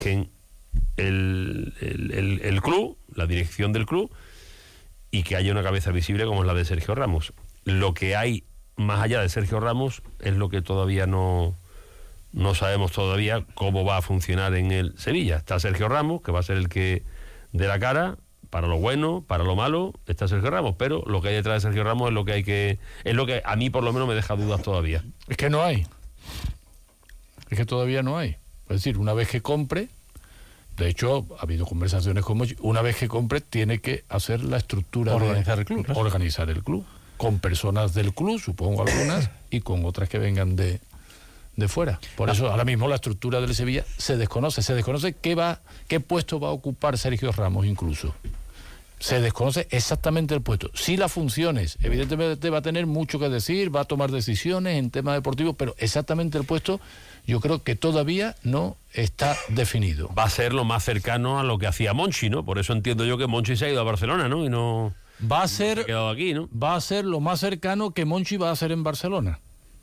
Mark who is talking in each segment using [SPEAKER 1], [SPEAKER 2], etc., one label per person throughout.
[SPEAKER 1] que el club, la dirección del club, y que haya una cabeza visible como es la de Sergio Ramos. Lo que hay más allá de Sergio Ramos es lo que todavía no sabemos todavía cómo va a funcionar en el Sevilla. Está Sergio Ramos, que va a ser el que dé la cara para lo bueno, para lo malo, está Sergio Ramos, pero lo que hay detrás de Sergio Ramos es lo que a mí por lo menos me deja dudas todavía.
[SPEAKER 2] Es que no hay. Es que todavía no hay. Es decir, una vez que compre, de hecho, ha habido conversaciones con Monchi, una vez que compre tiene que hacer la estructura
[SPEAKER 3] organizar el club, ¿no?
[SPEAKER 2] Organizar el club, con personas del club, supongo algunas, y con otras que vengan de fuera. Por eso ahora mismo la estructura del Sevilla se desconoce qué puesto va a ocupar Sergio Ramos incluso. Se desconoce exactamente el puesto. Sí, las funciones, evidentemente va a tener mucho que decir, va a tomar decisiones en temas deportivos, pero exactamente el puesto yo creo que todavía no está definido.
[SPEAKER 1] Va a ser lo más cercano a lo que hacía Monchi, ¿no? Por eso entiendo yo que Monchi se ha ido a Barcelona, ¿no? Y no
[SPEAKER 2] va a ser,
[SPEAKER 1] se ha quedado aquí, ¿no?
[SPEAKER 2] Va a ser lo más cercano que Monchi va a hacer en Barcelona.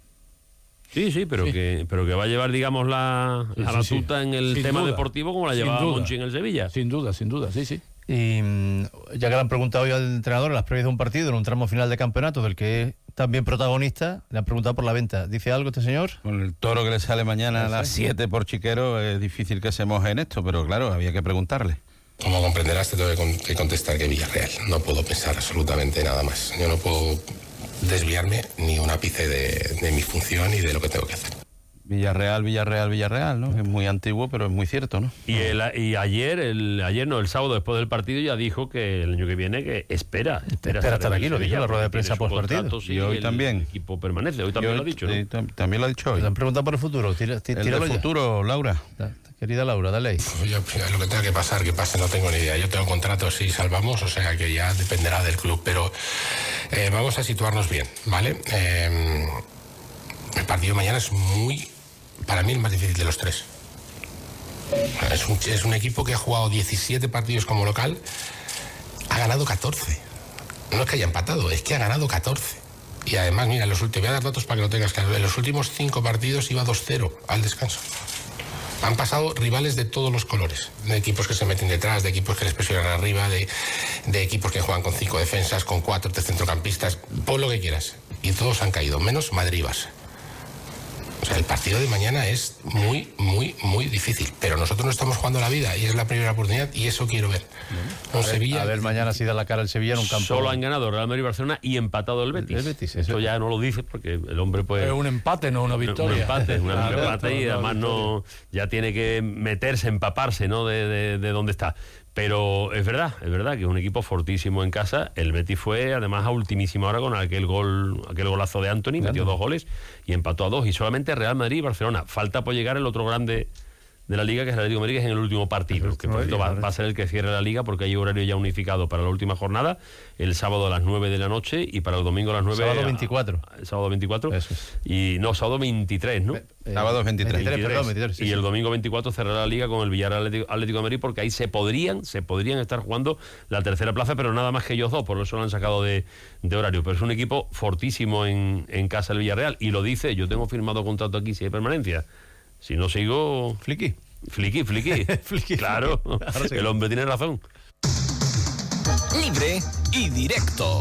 [SPEAKER 1] Sí, pero sí. Que va a llevar, digamos, la batuta en el tema deportivo como la llevaba Monchi en el Sevilla.
[SPEAKER 2] Sin duda, sí.
[SPEAKER 3] Y ya que le han preguntado hoy al entrenador en las previas de un partido, en un tramo final de campeonato del que es también protagonista, le han preguntado por la venta. ¿Dice algo este señor?
[SPEAKER 4] Con el toro que le sale mañana a las 7 por Chiquero, es difícil que se moje en esto, pero claro, había que preguntarle.
[SPEAKER 5] Como comprenderás, te tengo que contestar que Villarreal. No puedo pensar absolutamente nada más. Yo no puedo desviarme ni un ápice de mi función y de lo que tengo que hacer.
[SPEAKER 4] Villarreal, ¿no? Es muy antiguo, pero es muy cierto, ¿no?
[SPEAKER 1] Y ayer, el sábado después del partido ya dijo que el año que viene que espera
[SPEAKER 3] estar aquí, lo dijo en la rueda de prensa post partido.
[SPEAKER 4] Y hoy también.
[SPEAKER 1] El equipo permanece, hoy también lo ha dicho, ¿no?
[SPEAKER 4] También lo ha dicho hoy.
[SPEAKER 3] ¿Le han preguntado por el futuro?
[SPEAKER 4] El futuro, Laura.
[SPEAKER 3] Querida Laura, dale ahí.
[SPEAKER 5] Yo, lo que tenga que pasar, que pase, no tengo ni idea. Yo tengo contrato si salvamos, o sea que ya dependerá del club, pero vamos a situarnos bien, ¿vale? El partido de mañana es para mí el más difícil de los tres. Es un equipo que ha jugado 17 partidos como local, ha ganado 14. No es que haya empatado, es que ha ganado 14. Y además, mira, te voy a dar datos para que lo tengas claro. En los últimos 5 partidos iba 2-0 al descanso. Han pasado rivales de todos los colores, de equipos que se meten detrás, de equipos que les presionan arriba, de equipos que juegan con 5 defensas, con 4 de centrocampistas, pon lo que quieras. Y todos han caído, menos Madrid-Barça. O sea, el partido de mañana es muy, muy, muy difícil, pero nosotros no estamos jugando la vida y es la primera oportunidad y eso quiero ver.
[SPEAKER 3] A ver mañana si da la cara el Sevilla en un campo.
[SPEAKER 1] Solo han ganado Real Madrid y Barcelona y empatado el Betis. Eso ya no lo dice porque el hombre puede...
[SPEAKER 2] Es un empate, no una victoria.
[SPEAKER 1] Un empate y además ya tiene que meterse, empaparse, ¿no? de dónde está. Pero es verdad que es un equipo fortísimo en casa. El Betis fue además a ultimísima hora con aquel golazo de Antony, metió 2 goles y empató a 2. Y solamente Real Madrid y Barcelona. Falta por llegar el otro grande de la Liga, que es el Atlético de Madrid, que es en el último partido, que por cierto va a ser el que cierre la Liga, porque hay horario ya unificado para la última jornada, el sábado a las 9 de la noche y para el domingo a las 9.
[SPEAKER 3] Sábado 24.
[SPEAKER 1] Sábado 24.
[SPEAKER 3] Eso es.
[SPEAKER 1] Y no, sábado 23, ¿no?
[SPEAKER 4] Sábado 23.
[SPEAKER 3] 23, sí,
[SPEAKER 1] y el domingo 24 cerrará la Liga con el Villarreal Atlético de Madrid, porque ahí se podrían estar jugando la tercera plaza, pero nada más que ellos dos, por eso lo han sacado de horario. Pero es un equipo fortísimo en casa el Villarreal, y lo dice, yo tengo firmado contrato aquí si hay permanencia. Si no sigo...
[SPEAKER 3] Flicky.
[SPEAKER 1] Claro, sí. El hombre tiene razón.
[SPEAKER 6] Libre y directo.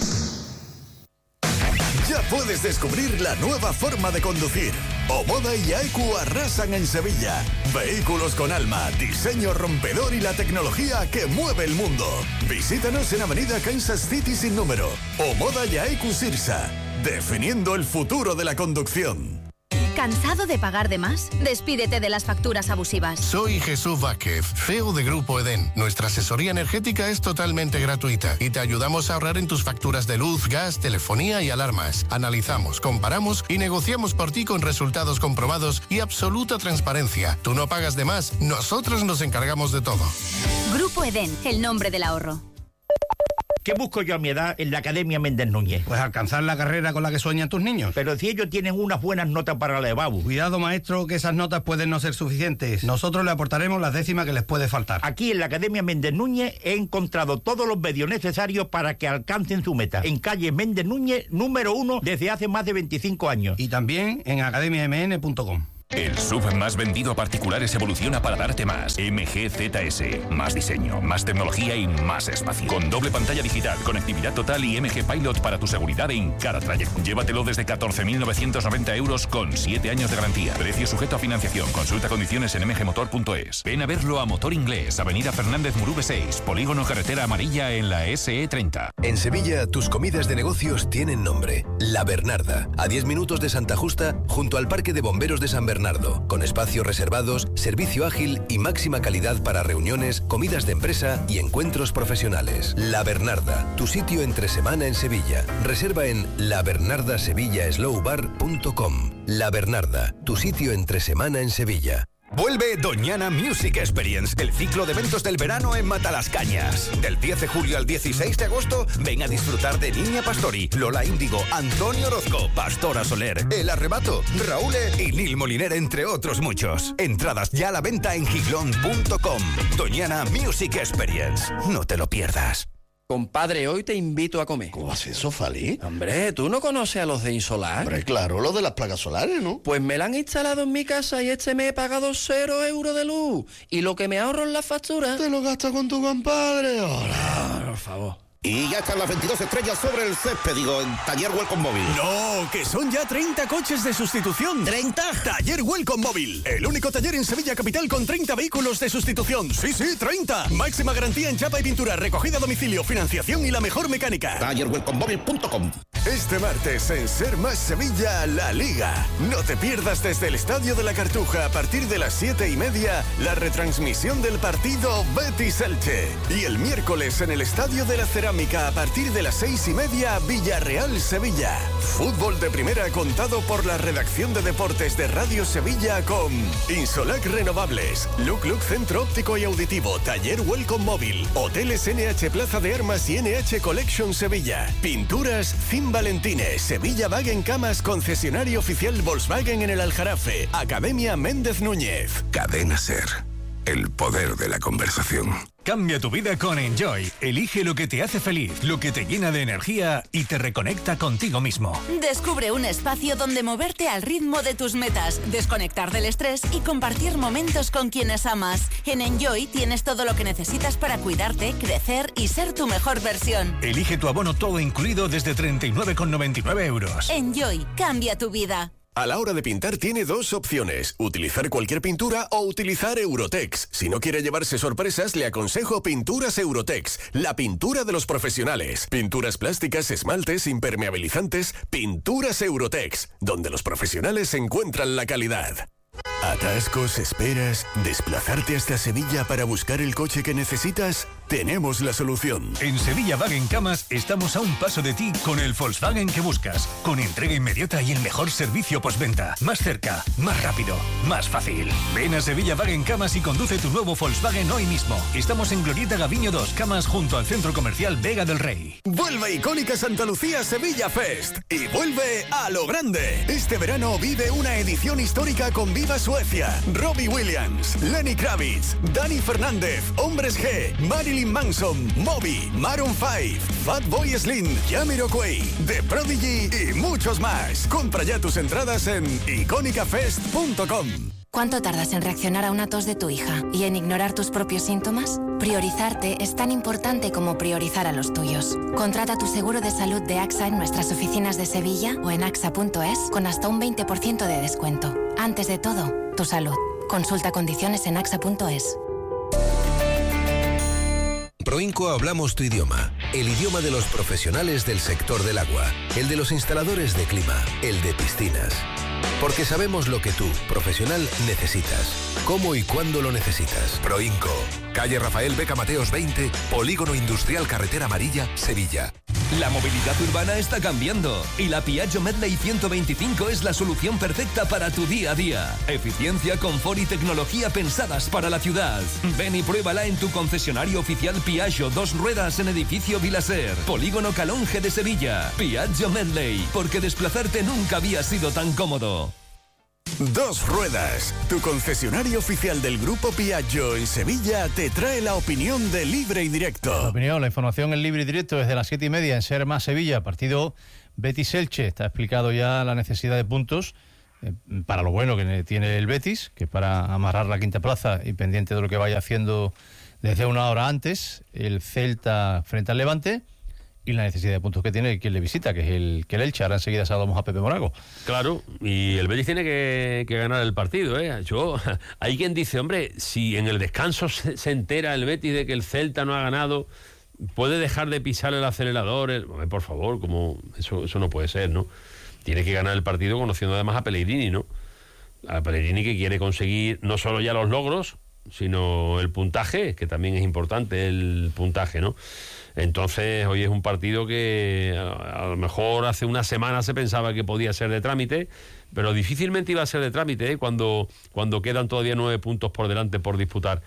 [SPEAKER 7] Ya puedes descubrir la nueva forma de conducir. Omoda y AEQ arrasan en Sevilla. Vehículos con alma, diseño rompedor y la tecnología que mueve el mundo. Visítanos en Avenida Kansas City sin número. Omoda y AEQ Sirsa, definiendo el futuro de la conducción.
[SPEAKER 8] ¿Cansado de pagar de más? Despídete de las facturas abusivas.
[SPEAKER 9] Soy Jesús Vázquez, CEO de Grupo Edén. Nuestra asesoría energética es totalmente gratuita y te ayudamos a ahorrar en tus facturas de luz, gas, telefonía y alarmas. Analizamos, comparamos y negociamos por ti con resultados comprobados y absoluta transparencia. Tú no pagas de más, nosotros nos encargamos de todo.
[SPEAKER 8] Grupo Edén, el nombre del ahorro.
[SPEAKER 10] ¿Qué busco yo a mi edad en la Academia Méndez Núñez?
[SPEAKER 11] Pues alcanzar la carrera con la que sueñan tus niños.
[SPEAKER 10] Pero si ellos tienen unas buenas notas para la EBAU.
[SPEAKER 11] Cuidado, maestro, que esas notas pueden no ser suficientes. Nosotros le aportaremos las décimas que les puede faltar.
[SPEAKER 10] Aquí en la Academia Méndez Núñez he encontrado todos los medios necesarios para que alcancen su meta. En calle Méndez Núñez, número 1, desde hace más de 25 años.
[SPEAKER 11] Y también en academiamn.com.
[SPEAKER 6] El SUV más vendido a particulares evoluciona para darte más. MG ZS. Más diseño, más tecnología y más espacio. Con doble pantalla digital, conectividad total y MG Pilot para tu seguridad en cada trayecto. Llévatelo desde 14.990 euros con 7 años de garantía. Precio sujeto a financiación. Consulta condiciones en mgmotor.es. Ven a verlo a Motor Inglés, Avenida Fernández Murube 6, Polígono Carretera Amarilla en la SE30.
[SPEAKER 12] En Sevilla, tus comidas de negocios tienen nombre. La Bernarda. A 10 minutos de Santa Justa, junto al Parque de Bomberos de San Bernardo. Con espacios reservados, servicio ágil y máxima calidad para reuniones, comidas de empresa y encuentros profesionales. La Bernarda, tu sitio entre semana en Sevilla. Reserva en labernardasevillaslowbar.com. La Bernarda, tu sitio entre semana en Sevilla.
[SPEAKER 13] Vuelve Doñana Music Experience, el ciclo de eventos del verano en Matalascañas. Del 10 de julio al 16 de agosto, ven a disfrutar de Niña Pastori, Lola Índigo, Antonio Orozco, Pastora Soler, El Arrebato, Raúl y Nil Moliner, entre otros muchos. Entradas ya a la venta en giglón.com. Doñana Music Experience. No te lo pierdas.
[SPEAKER 14] Compadre, hoy te invito a comer.
[SPEAKER 15] ¿Cómo haces eso, Fali?
[SPEAKER 14] Hombre, ¿tú no conoces a los de Insolar?
[SPEAKER 15] Hombre, claro, los de las placas solares, ¿no?
[SPEAKER 14] Pues me la han instalado en mi casa y este mes he pagado 0 euros de luz. Y lo que me ahorro en la factura...
[SPEAKER 15] Te lo gastas con tu compadre.
[SPEAKER 14] Hola, por favor.
[SPEAKER 16] Y ya están las 22 estrellas sobre el césped, en Taller Welcome Móvil.
[SPEAKER 7] No, que son ya 30 coches de sustitución.
[SPEAKER 16] ¿30?
[SPEAKER 7] Taller Welcome Móvil. El único taller en Sevilla Capital con 30 vehículos de sustitución. Sí, 30. Máxima garantía en chapa y pintura, recogida a domicilio, financiación y la mejor mecánica.
[SPEAKER 16] TallerWelcomeMóvil.com.
[SPEAKER 7] Este martes en Ser Más Sevilla, la Liga. No te pierdas desde el Estadio de la Cartuja a partir de las 7:30 la retransmisión del partido Betis-Elche. Y el miércoles en el Estadio de la Cerámica a partir de las 6:30 Villarreal-Sevilla. Fútbol de primera contado por la redacción de deportes de Radio Sevilla con Insolac Renovables, Look Centro Óptico y Auditivo, Taller Welcome Móvil, Hoteles NH Plaza de Armas y NH Collection Sevilla, Pinturas Cim Valentines, Sevilla Wagen Camas, concesionario oficial Volkswagen en el Aljarafe, Academia Méndez Núñez.
[SPEAKER 17] Cadena Ser, el poder de la conversación.
[SPEAKER 18] Cambia tu vida con Enjoy. Elige lo que te hace feliz, lo que te llena de energía y te reconecta contigo mismo.
[SPEAKER 8] Descubre un espacio donde moverte al ritmo de tus metas, desconectar del estrés y compartir momentos con quienes amas. En Enjoy tienes todo lo que necesitas para cuidarte, crecer y ser tu mejor versión.
[SPEAKER 18] Elige tu abono todo incluido desde 39,99 euros.
[SPEAKER 8] Enjoy, cambia tu vida.
[SPEAKER 7] A la hora de pintar tiene dos opciones, utilizar cualquier pintura o utilizar Eurotex. Si no quiere llevarse sorpresas, le aconsejo Pinturas Eurotex, la pintura de los profesionales. Pinturas plásticas, esmaltes, impermeabilizantes, Pinturas Eurotex, donde los profesionales encuentran la calidad. ¿Atascos, esperas, desplazarte hasta Sevilla para buscar el coche que necesitas? Tenemos la solución.
[SPEAKER 18] En Sevilla Wagen Camas estamos a un paso de ti con el Volkswagen que buscas, con entrega inmediata y el mejor servicio postventa. Más cerca, más rápido, más fácil. Ven a Sevilla Wagen Camas y conduce tu nuevo Volkswagen hoy mismo. Estamos en Glorieta Gaviño 2, Camas, junto al Centro Comercial Vega del Rey.
[SPEAKER 7] Vuelve icónica Santa Lucía Sevilla Fest y vuelve a lo grande. Este verano vive una edición histórica con Viva Suecia, Robbie Williams, Lenny Kravitz, Dani Fernández, Hombres G, Marilyn Manson, Moby, Maroon 5, Fatboy Slim, Jamiroquai, The Prodigy y muchos más. Compra ya tus entradas en iconicafest.com.
[SPEAKER 19] ¿Cuánto tardas en reaccionar a una tos de tu hija y en ignorar tus propios síntomas? Priorizarte es tan importante como priorizar a los tuyos. Contrata tu seguro de salud de AXA en nuestras oficinas de Sevilla o en axa.es con hasta un 20% de descuento. Antes de todo, tu salud. Consulta condiciones en axa.es.
[SPEAKER 12] Proinco hablamos tu idioma, el idioma de los profesionales del sector del agua, el de los instaladores de clima, el de piscinas. Porque sabemos lo que tú, profesional, necesitas, cómo y cuándo lo necesitas. Proinco, calle Rafael Beca Mateos 20, Polígono Industrial Carretera Amarilla, Sevilla.
[SPEAKER 20] La movilidad urbana está cambiando y la Piaggio Medley 125 es la solución perfecta para tu día a día. Eficiencia, confort y tecnología pensadas para la ciudad. Ven y pruébala en tu concesionario oficial Piaggio 2 ruedas en edificio Vilaser, Polígono Calonge de Sevilla. Piaggio Medley, porque desplazarte nunca había sido tan cómodo.
[SPEAKER 7] Dos Ruedas, tu concesionario oficial del Grupo Piaggio en Sevilla, te trae la opinión de Libre y Directo.
[SPEAKER 3] La opinión, la información en Libre y Directo desde las 7:30 en Ser Más Sevilla, partido Betis-Elche. Está explicado ya la necesidad de puntos para lo bueno que tiene el Betis, que es para amarrar la quinta plaza y pendiente de lo que vaya haciendo desde una hora antes, el Celta frente al Levante, y la necesidad de puntos que tiene quien le visita, que es el Elche. Ahora enseguida saludamos a Pepe Morago.
[SPEAKER 1] Claro, y el Betis tiene que ganar el partido, ¿eh? Hay quien dice, hombre, si en el descanso se entera el Betis de que el Celta no ha ganado, ¿puede dejar de pisar el acelerador? Hombre, por favor, como eso no puede ser, ¿no? Tiene que ganar el partido conociendo además a Pellegrini, ¿no? A Pellegrini, que quiere conseguir no solo ya los logros, sino el puntaje, que también es importante el puntaje, ¿no? Entonces hoy es un partido que a lo mejor hace una semana se pensaba que podía ser de trámite, pero difícilmente iba a ser de trámite, ¿eh? cuando quedan todavía 9 puntos por delante por disputar,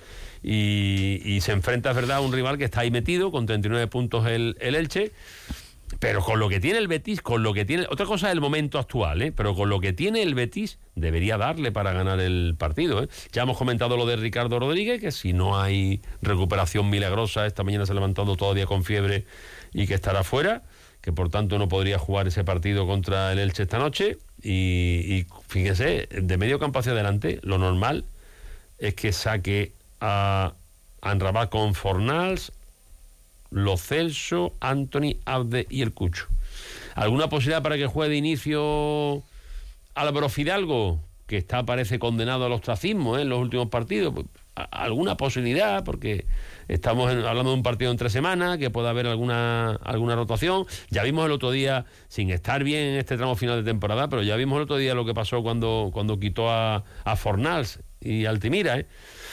[SPEAKER 1] y se enfrenta, es verdad, a un rival que está ahí metido con 39 puntos el Elche, pero con lo que tiene el Betis, otra cosa es el momento actual, ¿eh? Pero con lo que tiene el Betis debería darle para ganar el partido, ¿eh? Ya hemos comentado lo de Ricardo Rodríguez, que si no hay recuperación milagrosa, esta mañana se ha levantado todavía con fiebre y que estará fuera, que por tanto no podría jugar ese partido contra el Elche esta noche, y fíjese, de medio campo hacia adelante, lo normal es que saque a Amrabat con Fornals, Lo Celso, Anthony, Abde y el Cucho. ¿Alguna posibilidad para que juegue de inicio Álvaro Fidalgo, que parece condenado al ostracismo en los últimos partidos? Pues, alguna posibilidad, porque estamos hablando de un partido en 3 semanas, que pueda haber alguna rotación. Ya vimos el otro día, sin estar bien en este tramo final de temporada, pero ya vimos el otro día lo que pasó cuando quitó a Fornals y Altimira, ¿eh?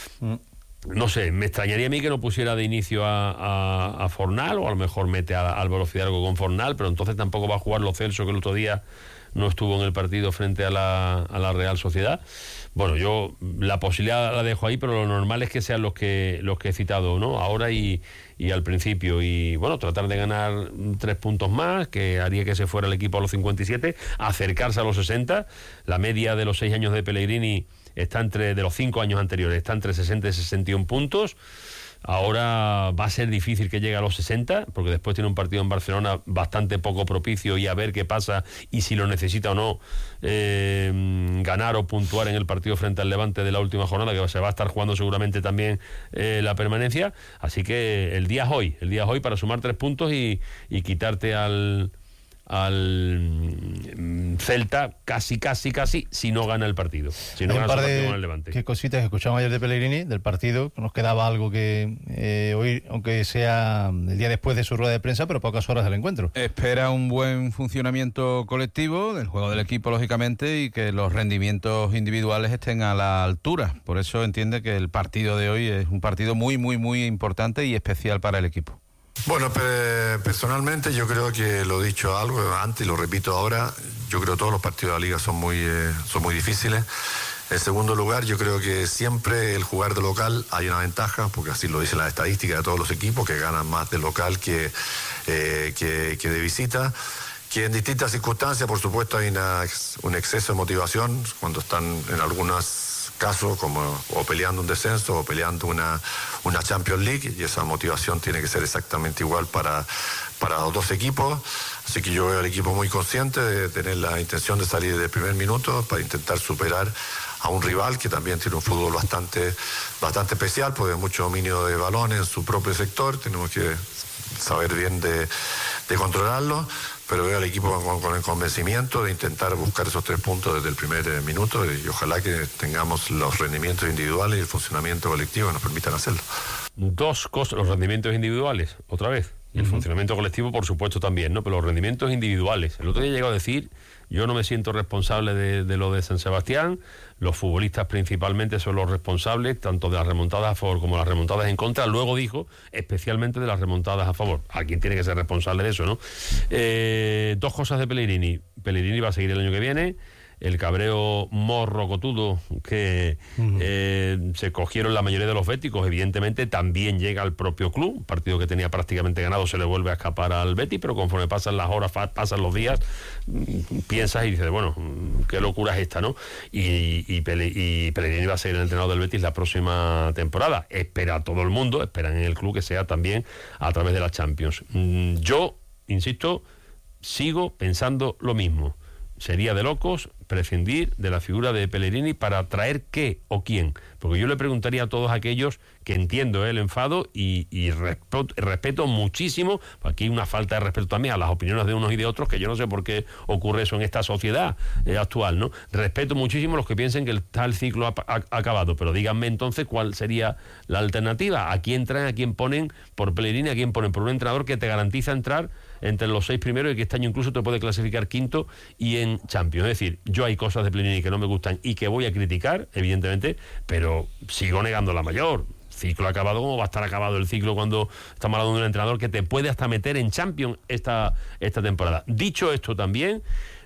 [SPEAKER 1] No sé, me extrañaría a mí que no pusiera de inicio a Fornal, o a lo mejor mete a Álvaro Fidalgo con Fornal, pero entonces tampoco va a jugar Lo Celso, que el otro día no estuvo en el partido frente a la Real Sociedad. Bueno, yo la posibilidad la dejo ahí, pero lo normal es que sean los que he citado, ¿no? Ahora y al principio, y bueno, tratar de ganar 3 puntos más, que haría que se fuera el equipo a los 57, acercarse a los 60. La media de los 6 años de Pellegrini está de los 5 años anteriores, está entre 60 y 61 puntos. Ahora va a ser difícil que llegue a los 60, porque después tiene un partido en Barcelona bastante poco propicio, y a ver qué pasa y si lo necesita o no ganar o puntuar en el partido frente al Levante de la última jornada, que se va a estar jugando seguramente también la permanencia. Así que el día es hoy para sumar 3 puntos y quitarte al Celta casi si no gana el partido, si no gana el partido con el Levante.
[SPEAKER 3] Qué cositas que escuchamos ayer de Pellegrini del partido, que nos quedaba algo que oír, aunque sea el día después de su rueda de prensa, pero pocas horas del encuentro.
[SPEAKER 4] Espera un buen funcionamiento colectivo del juego del equipo, lógicamente, y que los rendimientos individuales estén a la altura. Por eso entiende que el partido de hoy es un partido muy, muy, muy importante y especial para el equipo.
[SPEAKER 21] Bueno, personalmente yo creo que lo he dicho algo antes y lo repito ahora, yo creo que todos los partidos de la liga son muy difíciles. En segundo lugar, yo creo que siempre el jugar de local hay una ventaja, porque así lo dicen las estadísticas de todos los equipos, que ganan más de local que de visita. Que en distintas circunstancias, por supuesto, hay un exceso de motivación cuando están en algunos casos, como o peleando un descenso o peleando una Champions League, y esa motivación tiene que ser exactamente igual para los dos equipos. Así que yo veo al equipo muy consciente de tener la intención de salir del primer minuto para intentar superar a un rival que también tiene un fútbol bastante especial, porque hay mucho dominio de balones en su propio sector. Tenemos que saber bien de controlarlo, pero veo al equipo con el convencimiento de intentar buscar esos 3 puntos desde el primer minuto, y ojalá que tengamos los rendimientos individuales y el funcionamiento colectivo que nos permitan hacerlo.
[SPEAKER 1] 2 cosas, los rendimientos individuales, otra vez, y el funcionamiento colectivo, por supuesto, también, ¿no? Pero los rendimientos individuales. El otro día he llegado a decir, yo no me siento responsable de lo de San Sebastián, los futbolistas principalmente son los responsables, tanto de las remontadas a favor como las remontadas en contra. Luego dijo, especialmente de las remontadas a favor. Alguien tiene que ser responsable de eso, ¿no? 2 cosas de Pellegrini. Pellegrini va a seguir el año que viene. El cabreo morrocotudo que se cogieron la mayoría de los béticos, evidentemente también llega al propio club. Un partido que tenía prácticamente ganado se le vuelve a escapar al Betis, pero conforme pasan las horas, pasan los días, piensas y dices, bueno, qué locura es esta, ¿no? Y Pellegrini va a ser el entrenador del Betis la próxima temporada. Espera a todo el mundo, esperan en el club que sea también a través de la Champions. Yo, insisto, sigo pensando lo mismo. Sería de locos prescindir de la figura de Pellegrini para traer qué o quién, porque yo le preguntaría a todos aquellos que entiendo el enfado y respeto muchísimo, aquí hay una falta de respeto también a las opiniones de unos y de otros, que yo no sé por qué ocurre eso en esta sociedad actual, ¿no? Respeto muchísimo a los que piensen que está el ciclo acabado, pero díganme entonces cuál sería la alternativa, a quién traen, a quién ponen por Pellegrini, a quién ponen por un entrenador que te garantiza entrar entre los 6 primeros y que este año incluso te puede clasificar quinto y en Champions. Es decir, yo hay cosas de Pellegrini que no me gustan y que voy a criticar, evidentemente, pero sigo negando la mayor. Ciclo acabado, ¿cómo va a estar acabado el ciclo cuando estamos hablando de un entrenador que te puede hasta meter en Champions esta temporada? Dicho esto también,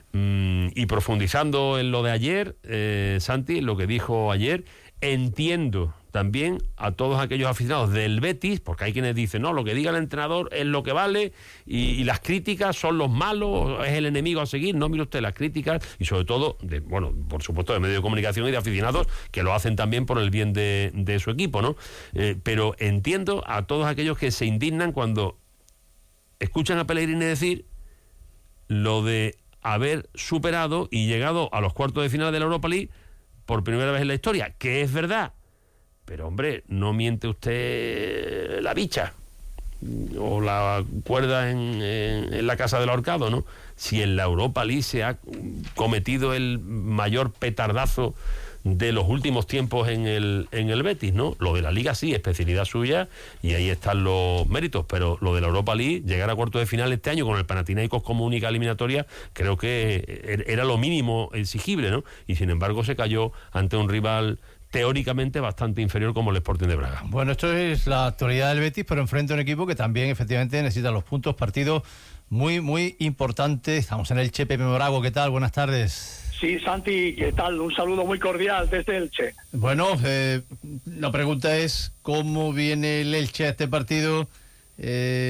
[SPEAKER 1] y profundizando en lo de ayer, Santi, lo que dijo ayer, entiendo también a todos aquellos aficionados del Betis, porque hay quienes dicen, no, lo que diga el entrenador es lo que vale y las críticas son los malos, es el enemigo a seguir. No, mire usted, las críticas y sobre todo, por supuesto, de medios de comunicación y de aficionados que lo hacen también por el bien de su equipo, ¿no? Pero entiendo a todos aquellos que se indignan cuando escuchan a Pellegrini decir lo de haber superado y llegado a los cuartos de final de la Europa League por primera vez en la historia, que es verdad. Pero, hombre, no miente usted la bicha o la cuerda en la casa del ahorcado, ¿no? Si en la Europa League se ha cometido el mayor petardazo de los últimos tiempos en el Betis, ¿no? Lo de la Liga sí, especialidad suya, y ahí están los méritos, pero lo de la Europa League, llegar a cuartos de final este año con el Panathinaikos como única eliminatoria, creo que era lo mínimo exigible, ¿no? Y sin embargo se cayó ante un rival teóricamente bastante inferior como el Sporting de Braga.
[SPEAKER 3] Bueno, esto es la actualidad del Betis, pero enfrente a un equipo que también efectivamente necesita los puntos, partido muy, muy importante. Estamos en Elche. Pepe Morago, ¿qué tal? Buenas tardes.
[SPEAKER 5] Sí, Santi, ¿qué tal? Un saludo muy cordial desde Elche.
[SPEAKER 3] Bueno, la pregunta es ¿cómo viene el Elche a este partido y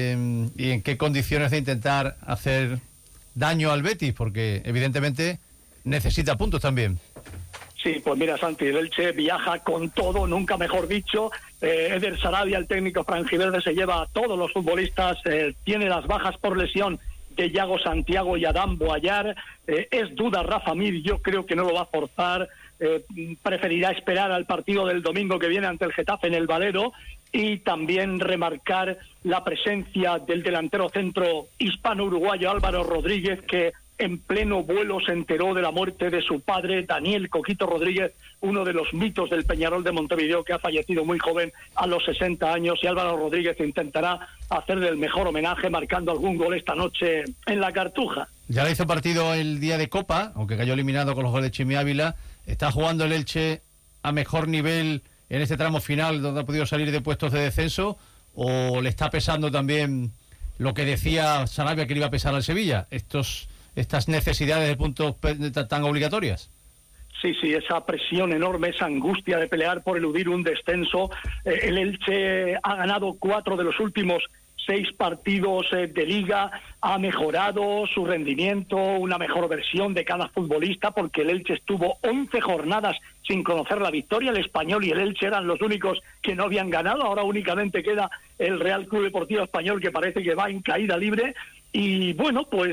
[SPEAKER 3] en qué condiciones de intentar hacer daño al Betis? Porque evidentemente necesita puntos también.
[SPEAKER 5] Sí, pues mira, Santi, el Elche viaja con todo, nunca mejor dicho. Eder Sarabia, el técnico franjiverde, se lleva a todos los futbolistas, tiene las bajas por lesión de Yago Santiago y Adán Boayar. Es duda Rafa Mir, yo creo que no lo va a forzar, preferirá esperar al partido del domingo que viene ante el Getafe en el Valero, y también remarcar la presencia del delantero centro hispano-uruguayo Álvaro Rodríguez, que en pleno vuelo se enteró de la muerte de su padre, Daniel Coquito Rodríguez, uno de los mitos del Peñarol de Montevideo, que ha fallecido muy joven a los 60 años, y Álvaro Rodríguez intentará hacerle el mejor homenaje marcando algún gol esta noche en la Cartuja.
[SPEAKER 3] Ya le hizo partido el día de Copa, aunque cayó eliminado con los goles de Chimi Ávila. ¿Está jugando el Elche a mejor nivel en este tramo final donde ha podido salir de puestos de descenso, o le está pesando también lo que decía Sarabia que le iba a pesar al Sevilla, estas necesidades de puntos tan obligatorias?
[SPEAKER 5] Sí, esa presión enorme, esa angustia de pelear por eludir un descenso. El Elche ha ganado 4 de los últimos 6 partidos de Liga, ha mejorado su rendimiento, una mejor versión de cada futbolista, porque el Elche estuvo 11 jornadas sin conocer la victoria. El Español y el Elche eran los únicos que no habían ganado, ahora únicamente queda el Real Club Deportivo Español, que parece que va en caída libre. Y bueno, pues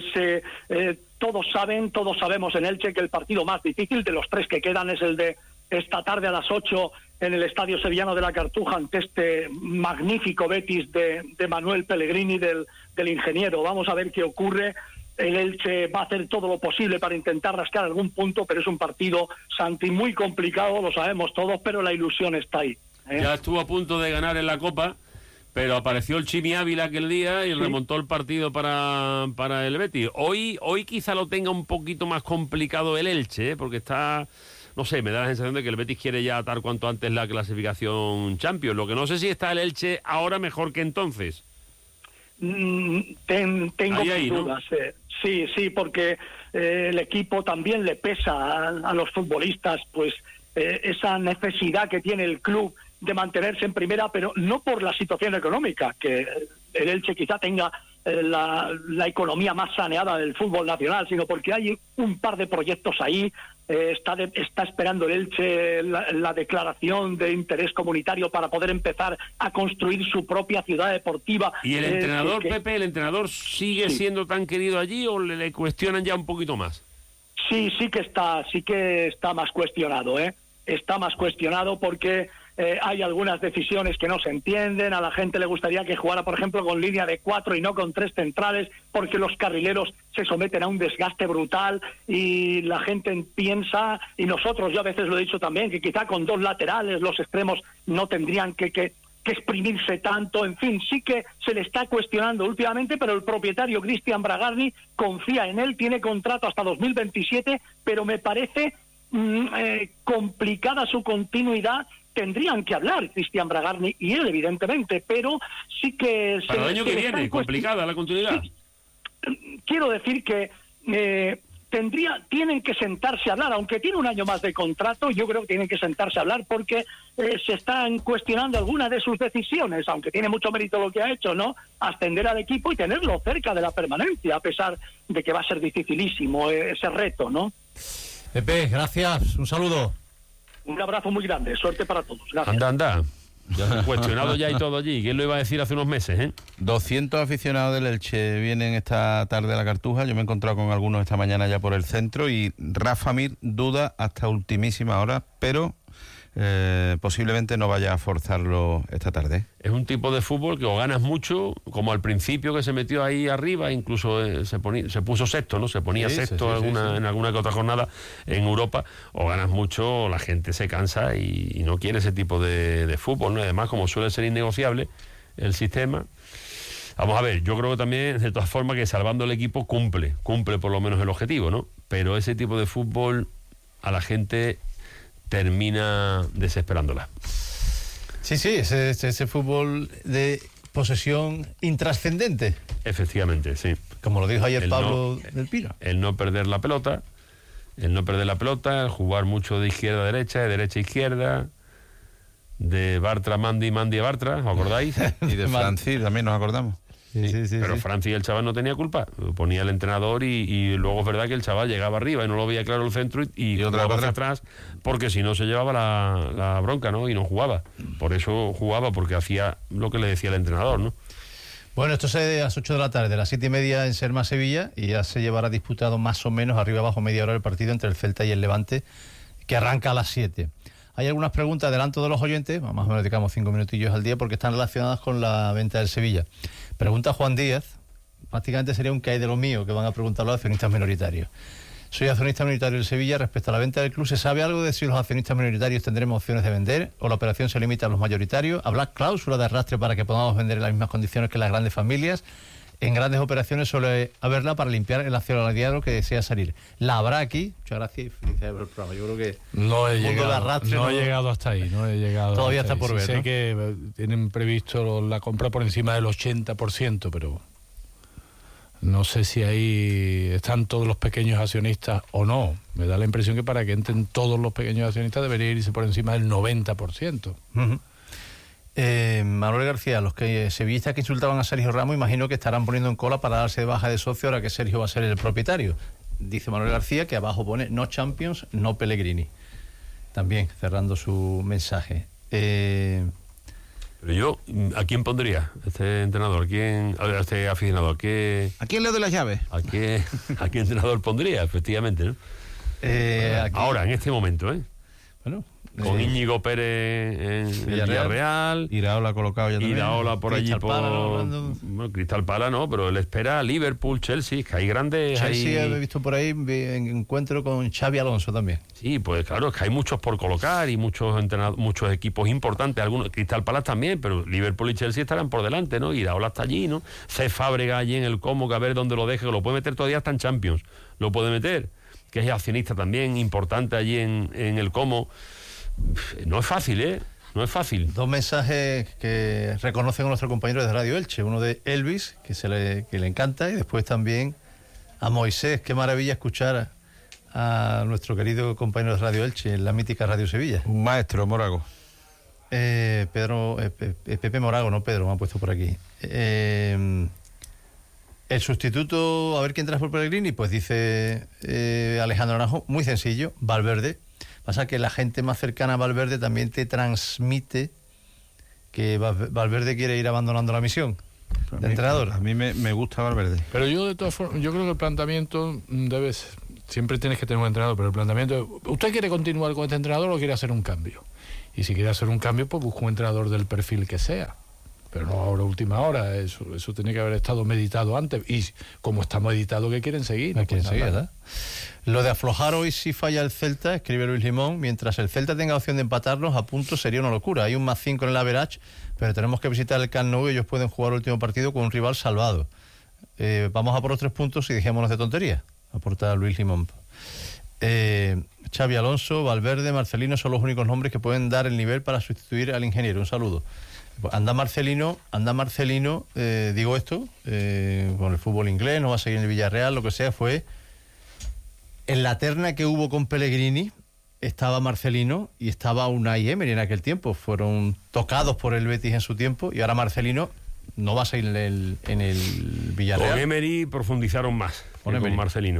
[SPEAKER 5] todos sabemos en Elche que el partido más difícil de los 3 que quedan es el de esta tarde a las 8 en el Estadio Sevillano de la Cartuja, ante este magnífico Betis de Manuel Pellegrini, del ingeniero. Vamos a ver qué ocurre. El Elche va a hacer todo lo posible para intentar rascar algún punto, pero es un partido, Santi, muy complicado, lo sabemos todos, pero la ilusión está ahí.
[SPEAKER 1] Ya estuvo a punto de ganar en la Copa, pero apareció el Chimi Ávila aquel día y remontó el partido para el Betis. Hoy quizá lo tenga un poquito más complicado el Elche, porque está, no sé, me da la sensación de que el Betis quiere ya atar cuanto antes la clasificación Champions. Lo que no sé si está el Elche ahora mejor que entonces.
[SPEAKER 5] Tengo
[SPEAKER 1] ahí,
[SPEAKER 5] dudas. ¿No? Sí, porque el equipo también le pesa a los futbolistas, pues esa necesidad que tiene el club de mantenerse en primera, pero no por la situación económica, que el Elche quizá tenga la economía más saneada del fútbol nacional, sino porque hay un par de proyectos ahí. Está esperando el Elche la declaración de interés comunitario para poder empezar a construir su propia ciudad deportiva.
[SPEAKER 1] ¿Y el entrenador, Pepe, el entrenador sigue siendo tan querido allí o le cuestionan ya un poquito más?
[SPEAKER 5] Sí que está más cuestionado, ¿eh? Está más cuestionado porque hay algunas decisiones que no se entienden. A la gente le gustaría que jugara, por ejemplo, con línea de 4 y no con 3 centrales, porque los carrileros se someten a un desgaste brutal y la gente piensa, y nosotros, yo a veces lo he dicho también, que quizá con 2 laterales los extremos no tendrían que exprimirse tanto. En fin, sí que se le está cuestionando últimamente, pero el propietario Cristian Bragarni confía en él, tiene contrato hasta 2027, pero me parece complicada su continuidad. Tendrían que hablar Cristian Bragarni y él, evidentemente, pero sí que...
[SPEAKER 1] Para el año que viene, complicada la continuidad.
[SPEAKER 5] Sí, quiero decir que tienen que sentarse a hablar, aunque tiene un año más de contrato. Yo creo que tienen que sentarse a hablar porque se están cuestionando algunas de sus decisiones, aunque tiene mucho mérito lo que ha hecho, ¿no? Ascender al equipo y tenerlo cerca de la permanencia, a pesar de que va a ser dificilísimo ese reto, ¿no?
[SPEAKER 3] Pepe, gracias, un saludo.
[SPEAKER 5] Un abrazo muy grande, suerte para todos. Gracias.
[SPEAKER 1] Anda. Ya cuestionado ya y todo allí. ¿Quién lo iba a decir hace unos meses,
[SPEAKER 4] 200 aficionados del Elche vienen esta tarde a la Cartuja. Yo me he encontrado con algunos esta mañana ya por el centro y Rafa Mir duda hasta ultimísima hora, pero posiblemente no vaya a forzarlo esta tarde.
[SPEAKER 1] Es un tipo de fútbol que o ganas mucho, como al principio que se metió ahí arriba, incluso se puso sexto, ¿no? Se ponía sexto en alguna que otra jornada en Europa, o ganas mucho o la gente se cansa y no quiere ese tipo de fútbol, ¿no? Además, como suele ser innegociable el sistema. Vamos a ver, yo creo que también, de todas formas, que salvando el equipo cumple por lo menos el objetivo, ¿no? Pero ese tipo de fútbol a la gente termina desesperándola.
[SPEAKER 3] Sí, ese fútbol de posesión intrascendente.
[SPEAKER 1] Efectivamente, sí.
[SPEAKER 3] Como lo dijo ayer Pablo del Pino.
[SPEAKER 1] El no perder la pelota, el jugar mucho de izquierda a derecha, de derecha a izquierda, de Bartra, Mandi a Bartra, ¿os acordáis?
[SPEAKER 4] Y de Francis también nos acordamos.
[SPEAKER 1] Pero Francis, el chaval no tenía culpa, lo ponía el entrenador y luego es verdad que el chaval llegaba arriba y no lo veía claro el centro y jugaba hacia atrás, porque si no se llevaba la bronca, ¿no? Y no jugaba. Por eso jugaba, porque hacía lo que le decía el entrenador, ¿no?
[SPEAKER 3] Bueno, esto se de las 8 de la tarde, a las 7:30 en Serma, Sevilla, y ya se llevará disputado más o menos arriba abajo media hora el partido entre el Celta y el Levante, que arranca a las 7. Hay algunas preguntas adelanto de los oyentes, más o menos dedicamos 5 minutillos al día, porque están relacionadas con la venta del Sevilla. Pregunta Juan Díaz, prácticamente sería un que hay de lo mío, que van a preguntar los accionistas minoritarios. Soy accionista minoritario del Sevilla. Respecto a la venta del club, ¿se sabe algo de si los accionistas minoritarios tendremos opciones de vender o la operación se limita a los mayoritarios? ¿Habrá cláusula de arrastre para que podamos vender en las mismas condiciones que las grandes familias? En grandes operaciones suele haberla para limpiar el accionariado que desea salir. La habrá aquí. Muchas gracias y felicidades por el programa. Yo creo que
[SPEAKER 2] no he llegado hasta ahí.
[SPEAKER 3] Todavía está por ver.
[SPEAKER 2] Sé que tienen previsto la compra por encima del 80%, pero no sé si ahí están todos los pequeños accionistas o no. Me da la impresión que para que entren todos los pequeños accionistas debería irse por encima del 90%.
[SPEAKER 3] Uh-huh. Manuel García, los que sevillistas que insultaban a Sergio Ramos, imagino que estarán poniendo en cola para darse de baja de socio ahora que Sergio va a ser el propietario. Dice Manuel García que abajo pone no Champions, no Pellegrini. También cerrando su mensaje.
[SPEAKER 1] Pero yo, ¿a quién pondría este entrenador? ¿A este aficionado? ¿A
[SPEAKER 4] quién le doy las llaves?
[SPEAKER 1] ¿A qué entrenador pondría, efectivamente, ¿no? Ahora, en este momento,
[SPEAKER 3] Bueno,
[SPEAKER 1] con Íñigo Pérez en Villarreal.
[SPEAKER 4] Iraola colocado ya también.
[SPEAKER 1] Iraola por allí bueno, Cristal Pala no, pero él espera Liverpool, Chelsea, que hay grandes...
[SPEAKER 3] Chelsea he visto por ahí en encuentro con Xavi Alonso también.
[SPEAKER 1] Sí, pues claro, es que hay muchos por colocar y muchos equipos importantes, algunos Cristal Palace también, pero Liverpool y Chelsea estarán por delante, ¿no? Iraola está allí, ¿no? Cés Fábregas allí en el Como, que a ver dónde lo deje, que lo puede meter todavía hasta en Champions, lo puede meter, que es accionista también importante allí en el Como. No es fácil, No es fácil.
[SPEAKER 3] Dos mensajes que reconocen a nuestro compañero de Radio Elche. Uno de Elvis, que le encanta, y después también a Moisés. Qué maravilla escuchar a nuestro querido compañero de Radio Elche en la mítica Radio Sevilla.
[SPEAKER 4] Un maestro, Morago.
[SPEAKER 3] Pepe Morago, no Pedro, me han puesto por aquí. El sustituto, a ver quién trae por Pellegrini, pues dice Alejandro Naranjo, muy sencillo, Valverde. Pasa que la gente más cercana a Valverde también te transmite que Valverde quiere ir abandonando la misión de entrenador.
[SPEAKER 4] A mí me gusta Valverde.
[SPEAKER 2] Pero yo de todas formas, yo creo que el planteamiento debe siempre tienes que tener un entrenador, pero el planteamiento, ¿usted quiere continuar con este entrenador o quiere hacer un cambio? Y si quiere hacer un cambio, pues busca un entrenador del perfil que sea. Pero no ahora, última hora, eso tiene que haber estado meditado antes. Y como está meditado, ¿qué quieren seguir?
[SPEAKER 3] No quieren seguir, ¿verdad? Lo de aflojar hoy si falla el Celta, escribe Luis Limón, mientras el Celta tenga opción de empatarnos a puntos sería una locura. Hay un +5 en el average, pero tenemos que visitar el Camp Nou y ellos pueden jugar el último partido con un rival salvado. Vamos a por los 3 puntos y dejémonos de tonterías, aporta Luis Limón. Xavi Alonso, Valverde, Marcelino son los únicos nombres que pueden dar el nivel para sustituir al ingeniero. Un saludo. Anda Marcelino, digo esto, con el fútbol inglés, no va a seguir en el Villarreal, lo que sea, fue en la terna que hubo con Pellegrini, estaba Marcelino y estaba Unai Emery en aquel tiempo, fueron tocados por el Betis en su tiempo, y ahora Marcelino no va a seguir en el Villarreal.
[SPEAKER 1] Con Emery profundizaron más con Marcelino.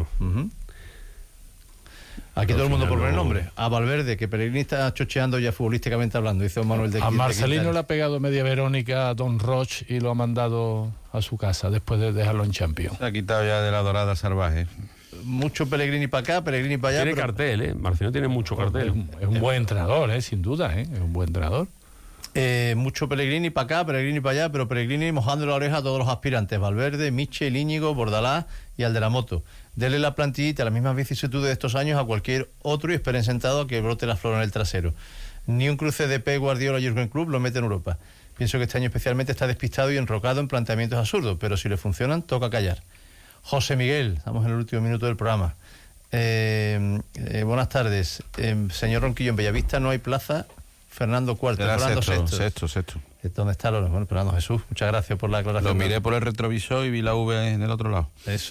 [SPEAKER 3] Aquí todo el mundo por ver el nombre. A Valverde, que Pellegrini está chocheando ya futbolísticamente hablando, dice Manuel de
[SPEAKER 2] A Marcelino le ha pegado media Verónica a Don Roch y lo ha mandado a su casa después de dejarlo en Champions.
[SPEAKER 4] Se ha quitado ya de la dorada salvaje.
[SPEAKER 3] Mucho Pellegrini para acá, Pellegrini para allá.
[SPEAKER 1] Tiene cartel, Marcelino tiene mucho cartel.
[SPEAKER 2] Es un buen entrenador, sin duda, es un buen entrenador.
[SPEAKER 3] Mucho Pellegrini para acá, Pellegrini para allá, pero Pellegrini mojando la oreja a todos los aspirantes: Valverde, Michel, Íñigo, Bordalás y al de la moto. Dele la plantillita, las mismas vicisitudes de estos años a cualquier otro y esperen sentado a que brote la flor en el trasero. Ni un cruce de Pep Guardiola y Jürgen Klopp lo mete en Europa. Pienso que este año especialmente está despistado y enrocado en planteamientos absurdos, pero si le funcionan, toca callar. José Miguel, estamos en el último minuto del programa. Buenas tardes. Señor Ronquillo, en Bellavista no hay plaza. Fernando Cuarto, Fernando
[SPEAKER 4] Sexto.
[SPEAKER 3] ¿Dónde está Lorenzo? Bueno, Fernando Jesús, muchas gracias por la aclaración.
[SPEAKER 4] Lo miré por el retrovisor y vi la V en el otro lado.
[SPEAKER 3] Eso.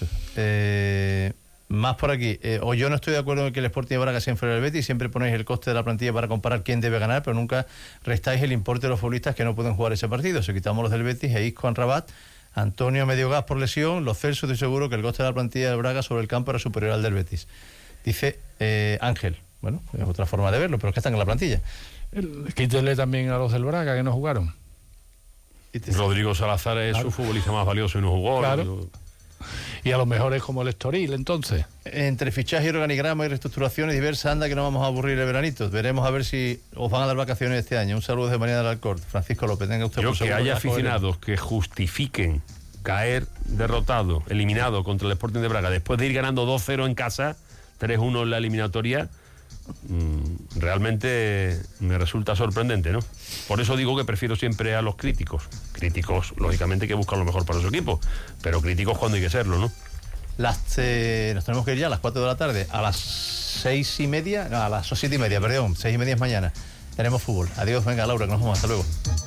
[SPEAKER 3] Más por aquí. O yo no estoy de acuerdo en que el Sporting de Braga sea inferior al Betis, siempre ponéis el coste de la plantilla para comparar quién debe ganar, pero nunca restáis el importe de los futbolistas que no pueden jugar ese partido. Si quitamos los del Betis, Isco, Rabat, Antonio medio gas por lesión, Los Celso, estoy seguro que el coste de la plantilla de Braga sobre el campo era superior al del Betis. Dice Ángel. Bueno, es otra forma de verlo, pero es que están en la plantilla.
[SPEAKER 2] Quítele también a los del Braga que no jugaron.
[SPEAKER 1] Rodrigo Salazar es su futbolista más valioso y no jugó.
[SPEAKER 2] Claro. Y a lo mejor es como el Estoril, entonces.
[SPEAKER 3] Entre fichaje y organigrama y reestructuraciones diversas, anda que no vamos a aburrir el veranito. Veremos a ver si os van a dar vacaciones este año. Un saludo de María del Alcor. Francisco López, tenga usted.
[SPEAKER 1] Yo que haya aficionados que justifiquen caer derrotado, eliminado contra el Sporting de Braga, después de ir ganando 2-0 en casa, 3-1 en la eliminatoria, realmente me resulta sorprendente, ¿no? Por eso digo que prefiero siempre a los críticos, lógicamente, que buscan lo mejor para su equipo, pero críticos cuando hay que serlo, ¿no?
[SPEAKER 3] Nos tenemos que ir ya a las 4 de la tarde, a las 6:30, no, a las 7:30, perdón, 6:30 es mañana. Tenemos fútbol. Adiós, venga Laura, que nos vamos, hasta luego.